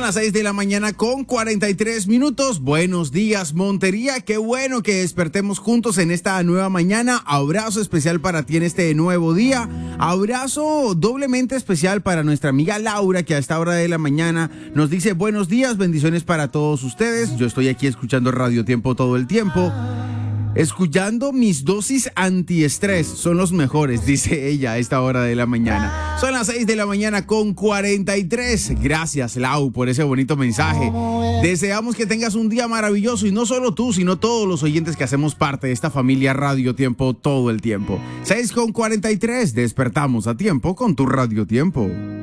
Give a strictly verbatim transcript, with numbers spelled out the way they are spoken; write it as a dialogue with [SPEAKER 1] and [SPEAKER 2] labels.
[SPEAKER 1] las seis de la mañana con cuarenta y tres minutos. Buenos días, Montería. Qué bueno que despertemos juntos en esta nueva mañana. Abrazo especial para ti en este nuevo día. Abrazo doblemente especial para nuestra amiga Laura, que a esta hora de la mañana nos dice buenos días, bendiciones para todos ustedes. Yo estoy aquí escuchando Radio Tiempo todo el tiempo. Escuchando mis dosis antiestrés, son los mejores, dice ella a esta hora de la mañana. Son las seis de la mañana con cuarenta y tres. Gracias, Lau, por ese bonito mensaje. Deseamos que tengas un día maravilloso, y no solo tú, sino todos los oyentes que hacemos parte de esta familia Radio Tiempo todo el tiempo. seis con cuarenta y tres, despertamos a tiempo con tu Radio Tiempo.